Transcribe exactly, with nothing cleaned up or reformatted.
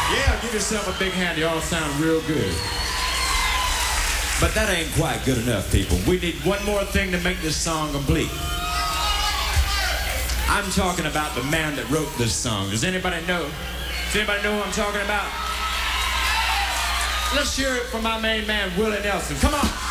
Yeah, give yourself a big hand. You all sound real good. But that ain't quite good enough, people. We need one more thing to make this song complete. I'm talking about the man that wrote this song. Does anybody know? Does anybody know who I'm talking about? Let's hear it from my main man, Willie Nelson. Come on.